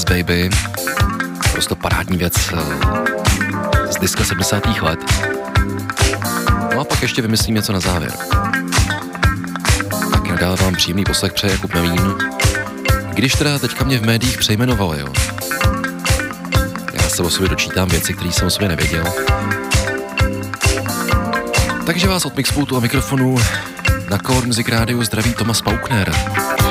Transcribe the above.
Baby. Prostě parádní věc z diska 70. let. No a pak ještě vymyslím něco na závěr. Tak nadále vám příjemný poslech přeje Jakub Novín. Když teda teďka mě v médiích přejmenovali, jo. Já se o sobě dočítám věci, které jsem o sobě nevěděl. Takže vás od Mixpultu a mikrofonu na Core Music Rádiu zdraví Tomas Paukner.